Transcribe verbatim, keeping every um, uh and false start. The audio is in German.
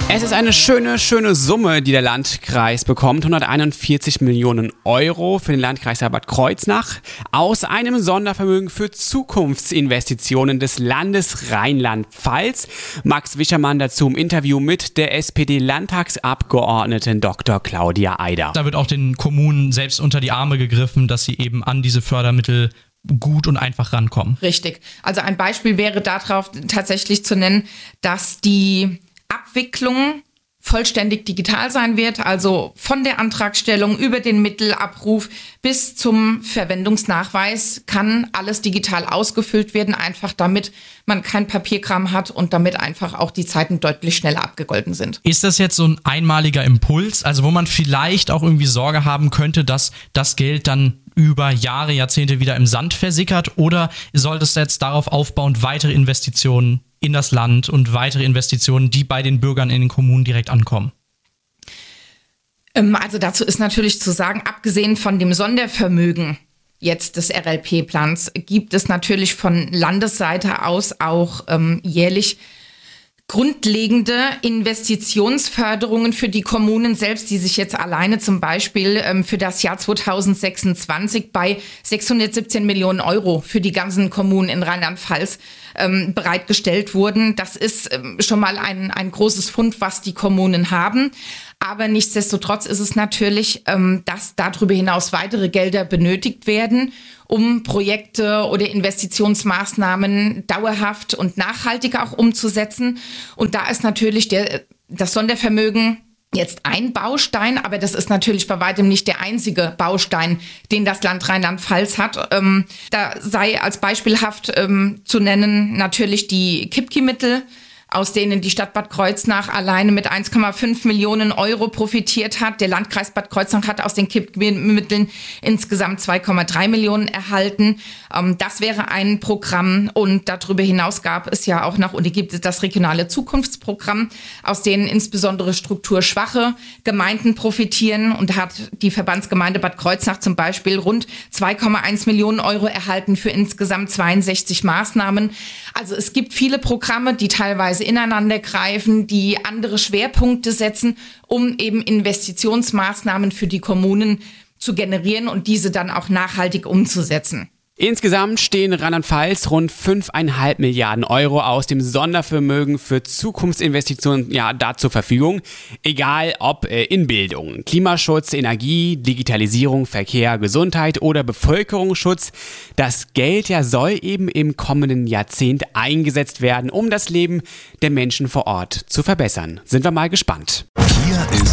Es ist eine schöne, schöne Summe, die der Landkreis bekommt. hunderteinundvierzig Millionen Euro für den Landkreis Bad Kreuznach aus einem Sondervermögen für Zukunftsinvestitionen des Landes Rheinland-Pfalz. Max Wischermann dazu im Interview mit der S P D-Landtagsabgeordneten Doktor Claudia Eider. Da wird auch den Kommunen selbst unter die Arme gegriffen, dass sie eben an diese Fördermittel gut und einfach rankommen. Richtig. Also ein Beispiel wäre darauf tatsächlich zu nennen, dass die Abwicklung vollständig digital sein wird, also von der Antragstellung über den Mittelabruf bis zum Verwendungsnachweis kann alles digital ausgefüllt werden, einfach damit man kein Papierkram hat und damit einfach auch die Zeiten deutlich schneller abgegolten sind. Ist das jetzt so ein einmaliger Impuls, also wo man vielleicht auch irgendwie Sorge haben könnte, dass das Geld dann über Jahre, Jahrzehnte wieder im Sand versickert, oder soll das jetzt darauf aufbauend weitere Investitionen in das Land und weitere Investitionen, die bei den Bürgern in den Kommunen direkt ankommen? Also dazu ist natürlich zu sagen, abgesehen von dem Sondervermögen jetzt des R L P-Plans, gibt es natürlich von Landesseite aus auch ähm, jährlich grundlegende Investitionsförderungen für die Kommunen selbst, die sich jetzt alleine zum Beispiel ähm, für das Jahr zweitausendsechsundzwanzig bei sechshundertsiebzehn Millionen Euro für die ganzen Kommunen in Rheinland-Pfalz ähm, bereitgestellt wurden. Das ist ähm, schon mal ein, ein großes Fund, was die Kommunen haben. Aber nichtsdestotrotz ist es natürlich, ähm, dass darüber hinaus weitere Gelder benötigt werden, um Projekte oder Investitionsmaßnahmen dauerhaft und nachhaltig auch umzusetzen. Und da ist natürlich der, das Sondervermögen jetzt ein Baustein, aber das ist natürlich bei weitem nicht der einzige Baustein, den das Land Rheinland-Pfalz hat. Ähm, da sei als beispielhaft ähm, zu nennen natürlich die K I P K I-Mittel, aus denen die Stadt Bad Kreuznach alleine mit eins Komma fünf Millionen Euro profitiert hat. Der Landkreis Bad Kreuznach hat aus den K I P K I-Mitteln insgesamt zwei Komma drei Millionen erhalten. Ähm, das wäre ein Programm. Und darüber hinaus gab es ja auch noch, und gibt es das regionale Zukunftsprogramm, aus denen insbesondere strukturschwache Gemeinden profitieren. Und da hat die Verbandsgemeinde Bad Kreuznach zum Beispiel rund zwei Komma eins Millionen Euro erhalten für insgesamt zweiundsechzig Maßnahmen. Also es gibt viele Programme, die teilweise ineinander greifen, die andere Schwerpunkte setzen, um eben Investitionsmaßnahmen für die Kommunen zu generieren und diese dann auch nachhaltig umzusetzen. Insgesamt stehen Rheinland-Pfalz rund fünf Komma fünf Milliarden Euro aus dem Sondervermögen für Zukunftsinvestitionen ja, da zur Verfügung. Egal ob äh, in Bildung, Klimaschutz, Energie, Digitalisierung, Verkehr, Gesundheit oder Bevölkerungsschutz. Das Geld ja soll eben im kommenden Jahrzehnt eingesetzt werden, um das Leben der Menschen vor Ort zu verbessern. Sind wir mal gespannt. Hier ist